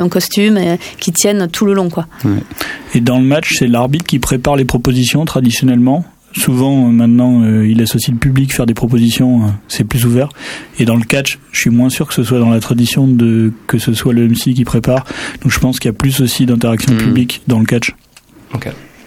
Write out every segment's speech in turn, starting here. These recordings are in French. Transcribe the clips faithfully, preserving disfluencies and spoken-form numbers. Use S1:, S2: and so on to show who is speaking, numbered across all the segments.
S1: un costume et qui tiennent tout le long, quoi.
S2: Ouais. Et dans le match, c'est l'arbitre qui prépare les propositions traditionnellement. Souvent, euh, maintenant, euh, il laisse aussi le public faire des propositions, euh, c'est plus ouvert. Et dans le catch, je suis moins sûr que ce soit dans la tradition de que ce soit le M C qui prépare. Donc je pense qu'il y a plus aussi d'interaction mmh. publique dans le catch.
S3: Ok.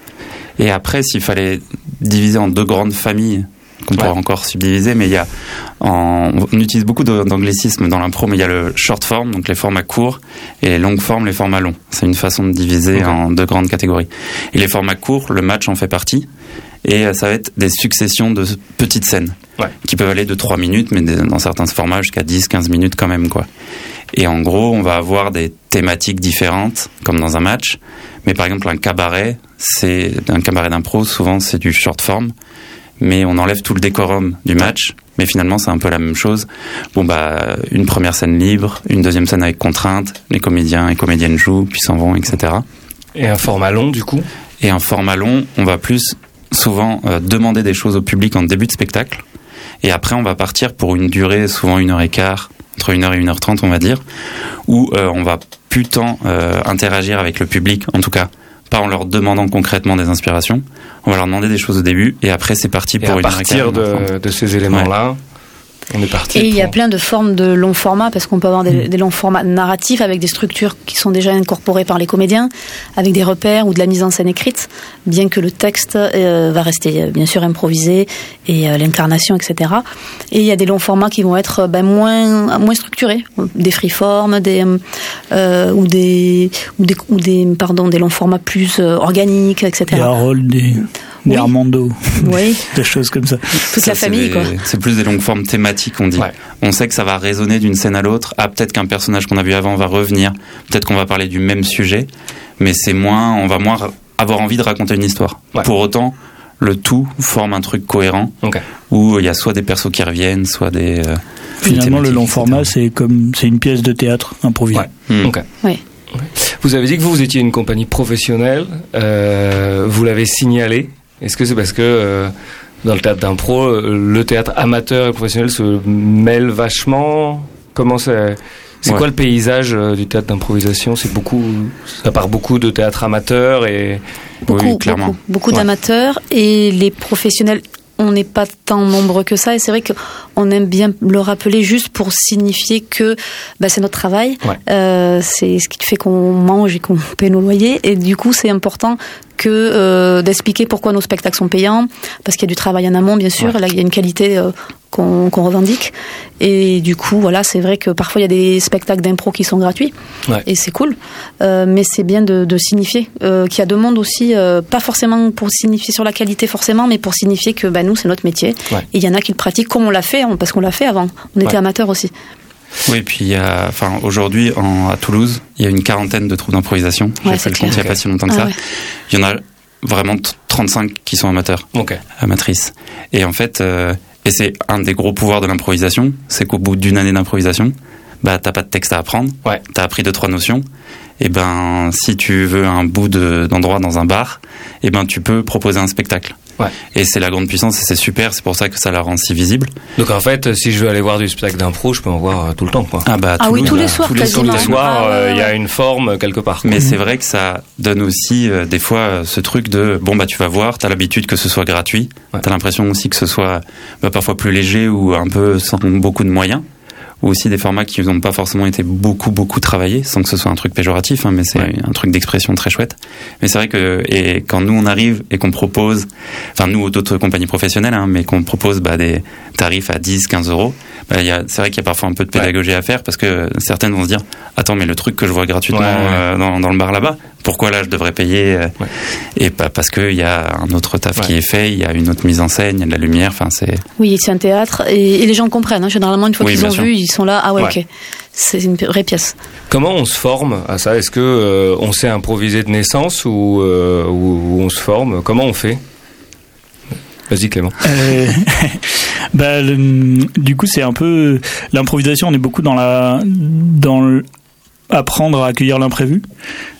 S3: Et après, s'il fallait diviser en deux grandes familles, qu'on ouais. pourrait encore subdiviser, mais il y a, en, on utilise beaucoup d'anglicismes dans l'impro, mais il y a le short form, donc les formats courts, et les longues formes, les formats longs. C'est une façon de diviser okay. en deux grandes catégories. Et les formats courts, le match en fait partie. Et ça va être des successions de petites scènes ouais. qui peuvent aller de trois minutes, mais dans certains formats jusqu'à dix à quinze minutes quand même, quoi. Et en gros, on va avoir des thématiques différentes, comme dans un match. Mais par exemple, un cabaret, c'est un cabaret d'impro, souvent c'est du short form, mais on enlève tout le décorum du match. Mais finalement, c'est un peu la même chose. Bon, bah, une première scène libre, une deuxième scène avec contrainte, les comédiens et comédiennes jouent, puis s'en vont, et cetera.
S4: Et un format long, du coup ?
S3: Et un format long, on va plus souvent euh, demander des choses au public en début de spectacle, et après on va partir pour une durée souvent une heure et quart, entre une heure et une heure trente on va dire, où euh, on va plus tant euh, interagir avec le public, en tout cas pas en leur demandant concrètement des inspirations, on va leur demander des choses au début, et après c'est parti pour une heure et quart. Et à partir de,
S4: de ces éléments-là, ouais. on est parti.
S1: Et il
S4: pour...
S1: y a plein de formes de longs formats, parce qu'on peut avoir des, mmh. des longs formats narratifs avec des structures qui sont déjà incorporées par les comédiens, avec des repères ou de la mise en scène écrite, bien que le texte euh, va rester bien sûr improvisé, et euh, l'incarnation, et cetera. Et il y a des longs formats qui vont être ben, moins, moins structurés, des freeforms, des, euh, ou, des, ou, des, ou des, pardon, des longs formats plus euh, organiques, et cetera.
S2: Des Harold, des... des oui. Armando,
S1: oui.
S2: des choses comme ça.
S1: Toute
S3: ça,
S1: la famille,
S3: des,
S1: quoi.
S3: C'est plus des longues formes thématiques, on dit. Ouais. On sait que ça va résonner d'une scène à l'autre. Ah, peut-être qu'un personnage qu'on a vu avant va revenir. Peut-être qu'on va parler du même sujet. Mais c'est moins, on va moins avoir envie de raconter une histoire. Ouais. Pour autant, le tout forme un truc cohérent. Okay. Où il y a soit des persos qui reviennent, soit des. Euh,
S2: Finalement, le long format, c'est comme, c'est une pièce de théâtre improvisée.
S4: Ouais.
S3: Mmh.
S4: Okay.
S1: Oui.
S4: Vous avez dit que vous, vous étiez une compagnie professionnelle. Euh, vous l'avez signalé. Est-ce que c'est parce que euh, dans le théâtre d'impro, le théâtre amateur et professionnel se mêlent vachement ? Comment c'est, c'est ouais. quoi le paysage euh, du théâtre d'improvisation ? C'est beaucoup, ça part beaucoup de théâtre amateur et
S1: beaucoup,
S3: oui, clairement.
S1: beaucoup, beaucoup
S3: ouais.
S1: d'amateurs, et les professionnels. On n'est pas tant nombreux que ça, et c'est vrai qu'on aime bien le rappeler juste pour signifier que bah, c'est notre travail, ouais. euh, c'est ce qui fait qu'on mange et qu'on paie nos loyers, et du coup c'est important que euh, d'expliquer pourquoi nos spectacles sont payants, parce qu'il y a du travail en amont bien sûr, ouais. là il y a une qualité euh, qu'on, qu'on revendique, et du coup voilà, c'est vrai que parfois il y a des spectacles d'impro qui sont gratuits, ouais. et c'est cool, euh, mais c'est bien de, de signifier euh, qu'il y a de monde aussi, euh, pas forcément pour signifier sur la qualité forcément, mais pour signifier que bah, nous c'est notre métier, ouais. et il y en a qui le pratiquent comme on l'a fait, parce qu'on l'a fait avant, on était ouais. amateurs aussi.
S3: Oui, puis il y a, enfin, aujourd'hui, en, à Toulouse, il y a une quarantaine de troupes d'improvisation. J'ai
S1: ouais,
S3: fait le
S1: clair.
S3: compte il n'y a pas si longtemps que
S1: ah,
S3: ça.
S1: Ouais.
S3: Il y en a vraiment trente-cinq qui sont amateurs,
S4: okay.
S3: amatrices. Et en fait, euh, et c'est un des gros pouvoirs de l'improvisation, c'est qu'au bout d'une année d'improvisation, bah, t'as pas de texte à apprendre,
S4: ouais.
S3: t'as appris deux, trois notions. Et ben, si tu veux un bout de, d'endroit dans un bar, et ben, tu peux proposer un spectacle.
S4: Ouais.
S3: Et c'est la grande puissance, et c'est super, c'est pour ça que ça la rend si visible.
S4: Donc en fait, si je veux aller voir du spectacle d'impro, je peux en voir euh, tout le temps, quoi.
S3: Ah bah
S1: ah oui, tous les
S3: bah,
S1: soirs,
S3: tous les,
S1: quasiment.
S4: Tous les soirs, il
S1: ah,
S4: euh,
S1: ouais,
S4: y a
S1: ouais.
S4: une forme quelque part.
S3: Mais c'est vrai que ça donne aussi euh, des fois euh, ce truc de bon bah tu vas voir, t'as l'habitude que ce soit gratuit, ouais. t'as l'impression aussi que ce soit bah, parfois plus léger ou un peu sans beaucoup de moyens. Ou aussi des formats qui n'ont pas forcément été beaucoup beaucoup travaillés, sans que ce soit un truc péjoratif, hein, mais c'est ouais. un truc d'expression très chouette. Mais c'est vrai que et quand nous on arrive et qu'on propose, enfin nous ou d'autres compagnies professionnelles, hein, mais qu'on propose bah, des tarifs à dix, quinze euros, bah, y a, c'est vrai qu'il y a parfois un peu de pédagogie ouais. à faire, parce que certaines vont se dire attends mais le truc que je vois gratuitement ouais, ouais. Euh, dans, dans le bar là-bas, pourquoi là je devrais payer euh, ouais. Et pas parce que il y a un autre taf ouais. qui est fait, il y a une autre mise en scène, il y a de la lumière, enfin c'est.
S1: Oui, c'est un théâtre et, et les gens comprennent. Hein, généralement une fois
S3: oui,
S1: qu'ils ont
S3: sûr.
S1: vu, ils sont là. Ah ouais,
S4: ouais.
S1: ok. C'est une vraie pièce.
S4: Comment on se forme à ça ? Est-ce que euh, on sait improviser de naissance ou, euh, ou, ou on se forme ? Comment on fait ? Vas-y Clément.
S2: Euh, bah, le, du coup, c'est un peu l'improvisation. On est beaucoup dans la dans le, apprendre à accueillir l'imprévu.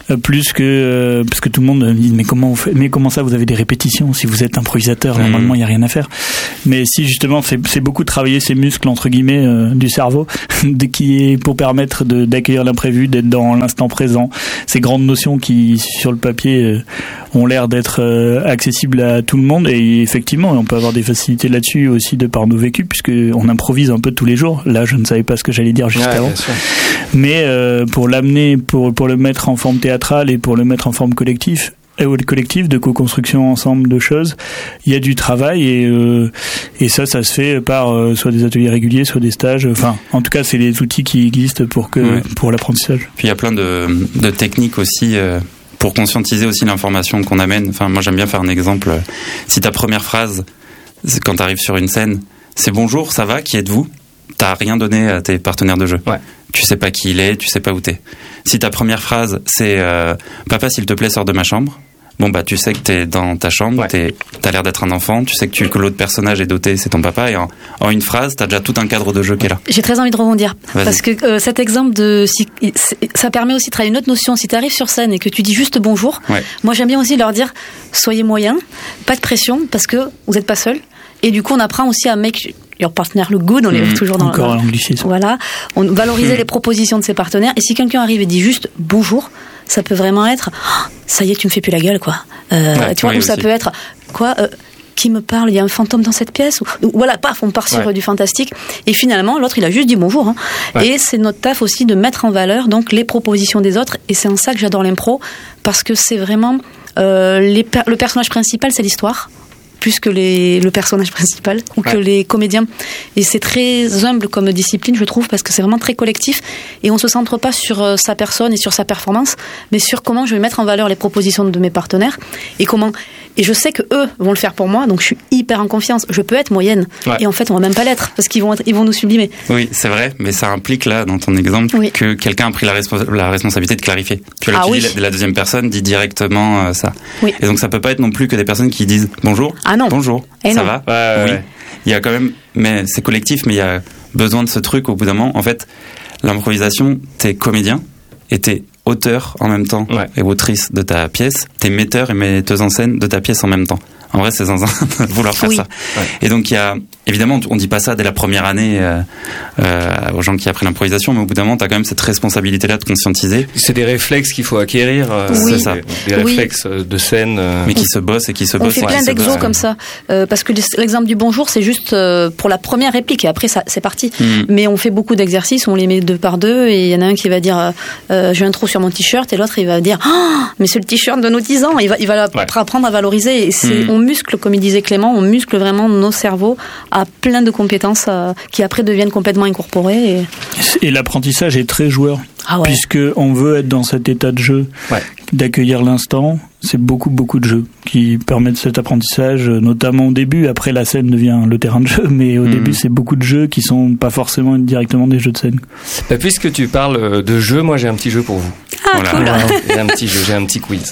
S2: euh, plus que euh, parce que tout le monde me dit mais comment vous faites, mais comment ça vous avez des répétitions si vous êtes improvisateur, normalement il y a rien à faire. Mais si justement c'est, c'est beaucoup travailler ces muscles entre guillemets euh, du cerveau de, qui est pour permettre de, d'accueillir l'imprévu, d'être dans l'instant présent, ces grandes notions qui sur le papier euh, ont l'air d'être euh, accessibles à tout le monde, et effectivement on peut avoir des facilités là-dessus aussi de par nos vécus puisque on improvise un peu tous les jours. Là je ne savais pas ce que j'allais dire juste
S4: ouais,
S2: avant, mais euh, pour l'amener, pour pour le mettre en forme théâtrale et pour le mettre en forme collective euh, collective de co-construction ensemble de choses, il y a du travail, et euh, et ça ça se fait par euh, soit des ateliers réguliers, soit des stages, enfin en tout cas c'est les outils qui existent pour que ouais. pour l'apprentissage.
S3: Puis il y a plein de de techniques aussi euh, pour conscientiser aussi l'information qu'on amène. Enfin moi j'aime bien faire un exemple. Si ta première phrase quand tu arrives sur une scène, c'est bonjour, ça va, qui êtes-vous? T'as rien donné à tes partenaires de jeu.
S4: Ouais.
S3: Tu sais pas qui il est, tu sais pas où t'es. Si ta première phrase c'est euh, papa s'il te plaît sors de ma chambre, bon bah tu sais que t'es dans ta chambre, ouais. t'es, t'as l'air d'être un enfant, tu sais que, tu, que l'autre personnage est doté, c'est ton papa, et en, en une phrase t'as déjà tout un cadre de jeu qui est là.
S1: J'ai très envie de rebondir. Vas-y. Parce que euh, cet exemple de si, ça permet aussi de travailler une autre notion. Si t'arrives sur scène et que tu dis juste bonjour, ouais. moi j'aime bien aussi leur dire soyez moyen, pas de pression parce que vous êtes pas seul. Et du coup, on apprend aussi à make your partner look good. On mmh, est toujours dans
S2: encore
S1: le.
S2: l'anglicisme.
S1: Voilà. On valoriser mmh. les propositions de ses partenaires. Et si quelqu'un arrive et dit juste bonjour, ça peut vraiment être oh, ça y est, tu me fais plus la gueule, quoi. Euh, ouais, tu vois, ou ça peut être quoi euh, qui me parle, il y a un fantôme dans cette pièce, ou, ou voilà, paf, on part sur ouais. du fantastique. Et finalement, l'autre, il a juste dit bonjour. Hein. Ouais. Et c'est notre taf aussi de mettre en valeur donc les propositions des autres. Et c'est en ça que j'adore l'impro, parce que c'est vraiment euh, les per- le personnage principal, c'est l'histoire. Plus que les, le personnage principal ou ouais. que les comédiens. Et c'est très humble comme discipline, je trouve, parce que c'est vraiment très collectif et on se centre pas sur euh, sa personne et sur sa performance, mais sur comment je vais mettre en valeur les propositions de mes partenaires et comment. Et je sais que eux vont le faire pour moi, donc je suis hyper en confiance. Je peux être moyenne ouais. et en fait on va même pas l'être parce qu'ils vont être, ils vont nous sublimer.
S3: Oui, c'est vrai, mais ça implique là dans ton exemple oui. que quelqu'un a pris la, respo- la responsabilité de clarifier. Tu vois, là, ah, tu oui. dis la, la deuxième personne dit directement euh, ça. Oui. Et donc ça peut pas être non plus que des personnes qui disent bonjour.
S1: Ah non.
S3: Bonjour.
S1: Et
S3: ça
S1: non.
S3: va
S4: ouais,
S3: Oui.
S4: Ouais.
S3: Il y a quand même, mais c'est collectif, mais il y a besoin de ce truc au bout d'un moment. En fait, l'improvisation, t'es comédien et t'es auteur en même temps ouais. et autrice de ta pièce, t'es metteur et metteuse en scène de ta pièce en même temps. En vrai, c'est zinzin de vouloir faire oui. ça. Ouais. Et donc, il y a, évidemment, on dit pas ça dès la première année euh, euh, aux gens qui apprennent l'improvisation, mais au bout d'un moment, t'as quand même cette responsabilité-là de conscientiser.
S4: C'est des réflexes qu'il faut acquérir. Euh,
S1: oui.
S4: C'est ça. Des, des
S1: oui.
S4: réflexes de scène. Euh...
S3: Mais qui se bossent et qui se
S1: on
S3: bossent.
S1: On fait plein d'exos bossent. Comme ça. Euh, parce que l'exemple du bonjour, c'est juste euh, pour la première réplique et après, ça, c'est parti. Mm. Mais on fait beaucoup d'exercices, on les met deux par deux et il y en a un qui va dire euh, j'ai un trou sur mon t-shirt et l'autre, il va dire oh, mais c'est le t-shirt de nos dix ans. Il va, il va ouais. apprendre à valoriser. Et c'est, mm. on muscle, comme il disait Clément, on muscle vraiment nos cerveaux à plein de compétences euh, qui après deviennent complètement incorporées. Et,
S2: et l'apprentissage est très joueur,
S1: ah ouais.
S2: puisque on veut être dans cet état de jeu, ouais. d'accueillir l'instant. C'est beaucoup, beaucoup de jeux qui permettent cet apprentissage, notamment au début. Après, la scène devient le terrain de jeu, mais au mmh. début, c'est beaucoup de jeux qui sont pas forcément directement des jeux de scène.
S4: Bah, puisque tu parles de jeux, moi j'ai un petit jeu pour vous.
S1: Ah, voilà. Cool.
S4: Voilà. J'ai un petit jeu, j'ai un petit quiz.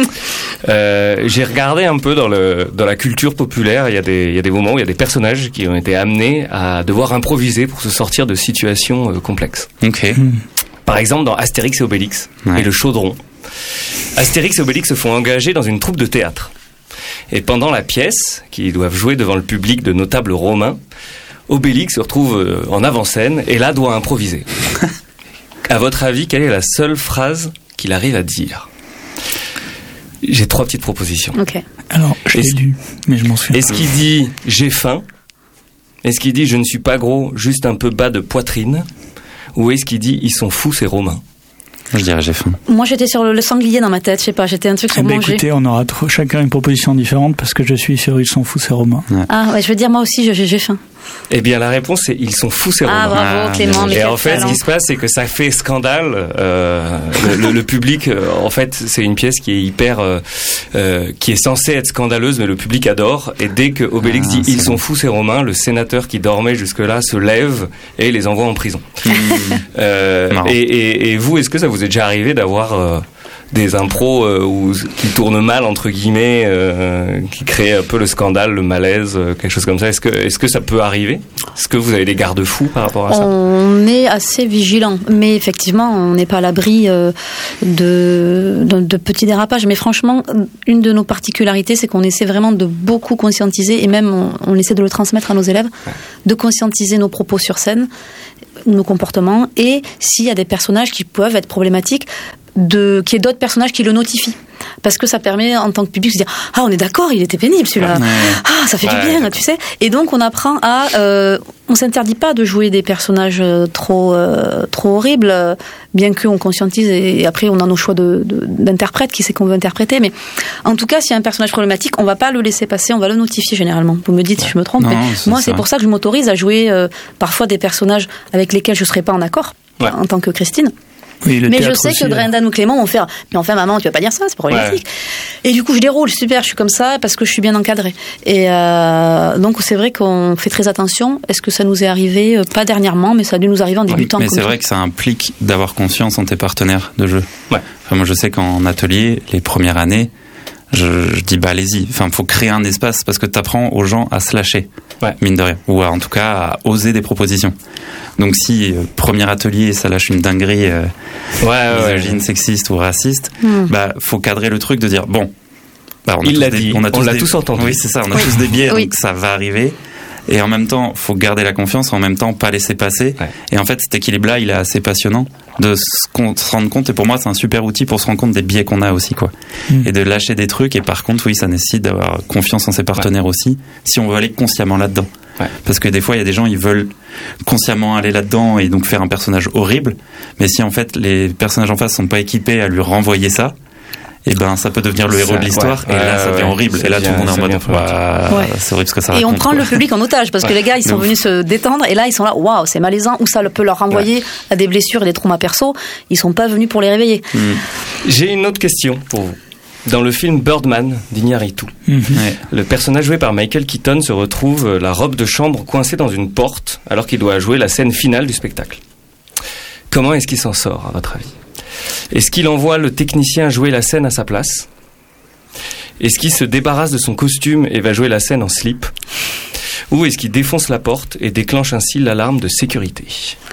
S4: euh, j'ai regardé un peu dans le dans la culture populaire. Il y a des il y a des moments où il y a des personnages qui ont été amenés à devoir improviser pour se sortir de situations euh, complexes.
S3: Ok.
S2: Mmh.
S4: Par exemple, dans Astérix et Obélix ouais. et le chaudron. Astérix et Obélix se font engager dans une troupe de théâtre. Et pendant la pièce, qu'ils doivent jouer devant le public de notables romains, Obélix se retrouve en avant-scène et là doit improviser. À votre avis, quelle est la seule phrase qu'il arrive à dire ? J'ai trois petites propositions.
S1: Ok.
S2: Alors, je l'ai lu, mais je m'en souviens.
S4: Est-ce qu'il dit « j'ai faim » ? Est-ce qu'il dit « je ne suis pas gros, juste un peu bas de poitrine » ? Ou est-ce qu'il dit « ils sont fous ces Romains » ?
S3: Je dirais j'ai faim.
S1: Moi j'étais sur le sanglier dans ma tête, je sais pas, j'étais un truc sur
S2: eh ben
S1: manger.
S2: Écoutez, on aura trop, chacun une proposition différente parce que je suis sur ils sont fous ces Romains.
S1: Ouais. Ah ouais, je veux dire moi aussi j'ai, j'ai faim.
S4: Eh bien la réponse c'est ils sont fous ces Romains.
S1: Ah bravo Clément.
S4: Et en fait talent. Ce qui se passe c'est que ça fait scandale. Euh, le, le, le public, euh, en fait c'est une pièce qui est hyper, euh, euh, qui est censée être scandaleuse mais le public adore. Et dès que Obélix ah, dit ils sont fous ces Romains, le sénateur qui dormait jusque là se lève et les envoie en prison. Mmh. euh, et, et, et vous, est-ce que ça vous est déjà arrivé d'avoir euh, des impros euh, où, qui tournent mal entre guillemets, euh, qui créent un peu le scandale, le malaise, euh, quelque chose comme ça. Est-ce que est-ce que ça peut arriver ? Est-ce que vous avez des garde-fous par rapport à ça ?
S1: On est assez vigilants, mais effectivement, on n'est pas à l'abri. Euh, de, de, de petits dérapages. Mais franchement, une de nos particularités, c'est qu'on essaie vraiment de beaucoup conscientiser, et même on, on essaie de le transmettre à nos élèves, de conscientiser nos propos sur scène, nos comportements, et s'il y a des personnages qui peuvent être problématiques, de, qu'il y ait d'autres personnages qui le notifient. Parce que ça permet, en tant que public, de se dire « Ah, on est d'accord, il était pénible, celui-là. Ouais. Ah, ça fait ouais, du bien, tu sais. » Et donc, on apprend à... Euh, on s'interdit pas de jouer des personnages trop, euh, trop horribles, bien qu'on conscientise, et après, on a nos choix de, de, d'interprète, qui c'est qu'on veut interpréter. Mais en tout cas, s'il y a un personnage problématique, on va pas le laisser passer, on va le notifier généralement. Vous me dites ouais. si je me trompe, non, mais c'est moi, ça. C'est pour ça que je m'autorise à jouer euh, parfois des personnages avec lesquels je serais pas en accord, ouais. en tant que Christine. Oui, mais je sais aussi, que Brendan euh... ou Clément vont faire mais enfin maman tu vas pas dire ça, c'est problématique. Ouais. Et du coup je déroule, super, je suis comme ça parce que je suis bien encadrée. Et euh, donc c'est vrai qu'on fait très attention. Est-ce que ça nous est arrivé, pas dernièrement, mais ça a dû nous arriver en débutant.
S3: Oui, mais c'est vrai que ça implique d'avoir confiance en tes partenaires de jeu. Ouais. Enfin, moi je sais qu'en atelier, les premières années, je, je dis bah allez-y, enfin faut créer un espace parce que t'apprends aux gens à se lâcher, ouais. mine de rien, ou à, en tout cas à oser des propositions. Donc si euh, premier atelier ça lâche une dinguerie euh, ouais, misogyne, ouais. sexiste ou raciste, mmh. bah faut cadrer le truc de dire bon, bah, on a
S4: il
S3: tous
S4: l'a
S3: des,
S4: dit,
S3: on, a tous
S4: on l'a
S3: des,
S4: tous entendu.
S3: Oui c'est ça, on a
S1: oui.
S3: tous des biais,
S1: oui.
S3: donc ça va arriver. Et en même temps, faut garder la confiance, en même temps pas laisser passer. Ouais. Et en fait, cet équilibre-là, il est assez passionnant de se rendre compte. Et pour moi, c'est un super outil pour se rendre compte des biais qu'on a aussi, quoi. Mmh. Et de lâcher des trucs. Et par contre, oui, ça nécessite d'avoir confiance en ses partenaires ouais. aussi, si on veut aller consciemment là-dedans. Ouais. Parce que des fois, il y a des gens, ils veulent consciemment aller là-dedans et donc faire un personnage horrible. Mais si en fait, les personnages en face sont pas équipés à lui renvoyer ça, et ben ça peut devenir le héros ça, de l'histoire ouais, et là ça devient ouais, horrible et là bien, tout le monde est en mode wow, ouais. c'est horrible ce que ça raconte.
S1: Et on prend quoi. Le public en otage parce que ouais. les gars ils sont venus se détendre et là ils sont là waouh c'est malaisant ou ça peut leur renvoyer ouais. à des blessures et des traumas perso, ils sont pas venus pour les réveiller. Mmh.
S4: J'ai une autre question pour vous. Dans le film Birdman d'Iñárritu, mmh. ouais. le personnage joué par Michael Keaton se retrouve la robe de chambre coincée dans une porte alors qu'il doit jouer la scène finale du spectacle. Comment est-ce qu'il s'en sort à votre avis ? Est-ce qu'il envoie le technicien jouer la scène à sa place ? Est-ce qu'il se débarrasse de son costume et va jouer la scène en slip ? Ou est-ce qu'il défonce la porte et déclenche ainsi l'alarme de sécurité ?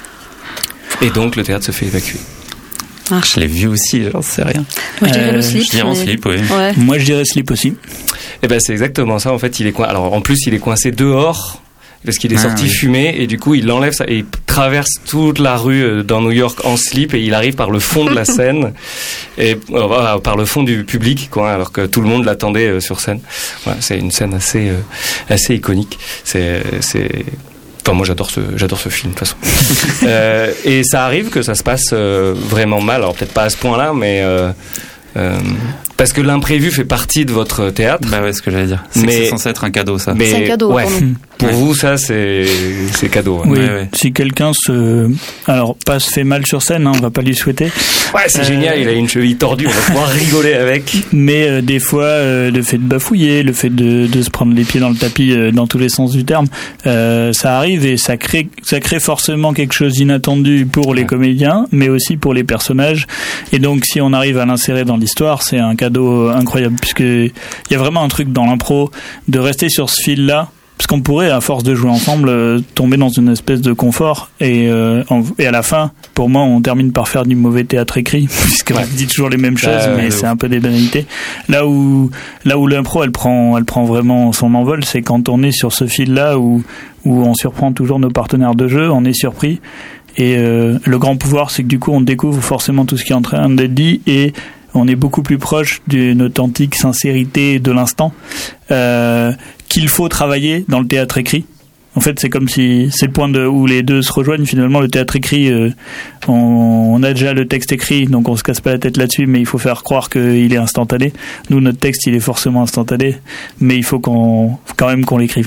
S4: Et donc le théâtre se fait évacuer.
S3: Ah. Je l'ai vu aussi, j'en sais rien.
S1: Moi je dirais euh, le slip.
S3: Je dirais en slip, oui.
S2: Ouais. Moi je dirais slip aussi.
S4: Et ben c'est exactement ça. En fait, il est coin... alors en plus il est coincé dehors. Parce qu'il est ah, sorti oui. fumé et du coup il enlève ça et il traverse toute la rue dans New York en slip et il arrive par le fond de la scène et euh, par le fond du public quoi alors que tout le monde l'attendait euh, sur scène. Voilà, c'est une scène assez euh, assez iconique. C'est c'est enfin moi j'adore ce j'adore ce film de toute façon. euh, et ça arrive que ça se passe euh, vraiment mal. Alors peut-être pas à ce point-là mais euh, euh, parce que l'imprévu fait partie de votre théâtre.
S3: Bah ouais, ce que j'allais dire. C'est, mais, que c'est censé être un cadeau, ça.
S1: Mais c'est un cadeau
S4: ouais.
S1: pour nous.
S4: Pour ouais. vous, ça, c'est, c'est cadeau. Ouais.
S2: Oui,
S3: ouais, ouais.
S2: Si quelqu'un se, alors pas se fait mal sur scène, hein, on va pas lui souhaiter.
S4: Ouais, c'est euh... génial. Il a une cheville tordue, on va pouvoir rigoler avec.
S2: Mais euh, des fois, euh, le fait de bafouiller, le fait de, de se prendre les pieds dans le tapis, euh, dans tous les sens du terme, euh, ça arrive et ça crée, ça crée forcément quelque chose d'inattendu pour les ouais. comédiens, mais aussi pour les personnages. Et donc, si on arrive à l'insérer dans l'histoire, c'est un cadeau incroyable. Puisque il y a vraiment un truc dans l'impro de rester sur ce fil-là, parce qu'on pourrait, à force de jouer ensemble, euh, tomber dans une espèce de confort et, euh, en, et à la fin, pour moi, on termine par faire du mauvais théâtre écrit, puisqu'on ouais. dit toujours les mêmes choses, euh, mais c'est ouf. Un peu des banalités. Là où, là où l'impro, elle prend, elle prend vraiment son envol, c'est quand on est sur ce fil-là où, où on surprend toujours nos partenaires de jeu, on est surpris. Et euh, le grand pouvoir, c'est que du coup, on découvre forcément tout ce qui est en train d'être dit et on est beaucoup plus proche d'une authentique sincérité de l'instant euh, qu'il faut travailler dans le théâtre écrit. En fait, c'est comme si c'est le point de, où les deux se rejoignent. Finalement, le théâtre écrit, euh, on, on a déjà le texte écrit, donc on se casse pas la tête là-dessus, mais il faut faire croire qu'il est instantané. Nous, notre texte, il est forcément instantané, mais il faut qu'on, quand même qu'on l'écrive.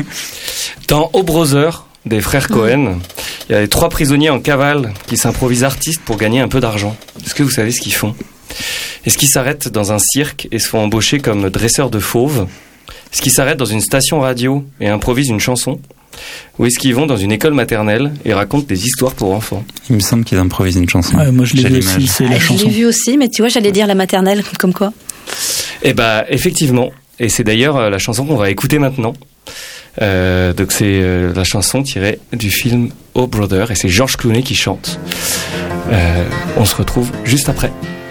S4: Dans O Brother des frères Cohen, il y a les trois prisonniers en cavale qui s'improvisent artistes pour gagner un peu d'argent. Est-ce que vous savez ce qu'ils font ? Est-ce qu'ils s'arrêtent dans un cirque et se font embaucher comme dresseurs de fauves ? Est-ce qu'ils s'arrêtent dans une station radio et improvisent une chanson ? Ou est-ce qu'ils vont dans une école maternelle et racontent des histoires pour enfants ?
S3: Il me semble qu'ils improvisent une chanson.
S2: Ouais, moi je l'ai J'ai vu l'image. Aussi, c'est
S1: ah,
S2: la
S1: je
S2: chanson.
S1: Je l'ai vu aussi, mais tu vois, j'allais dire la maternelle, comme quoi.
S4: Eh bah, effectivement. Et c'est d'ailleurs la chanson qu'on va écouter maintenant. Euh, donc c'est euh, la chanson tirée du film O Brother et c'est George Clooney qui chante. Euh, on se retrouve juste après.